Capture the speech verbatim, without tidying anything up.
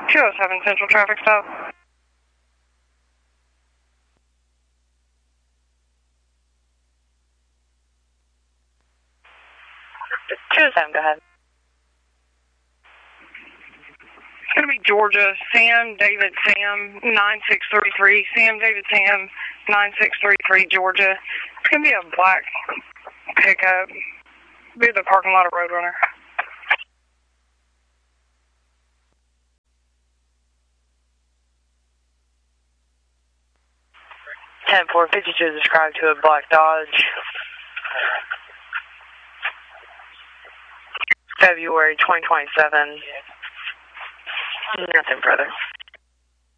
two oh seven Central traffic stop. two oh seven, go ahead. It's going to be Georgia, Sam, David, Sam, nine six three three. Sam, David, Sam, nine six three three, Georgia. It's going to be a black pickup. Be the parking lot of Roadrunner. ten four fifty-two is described to a black Dodge. February twenty twenty-seven. Nothing further.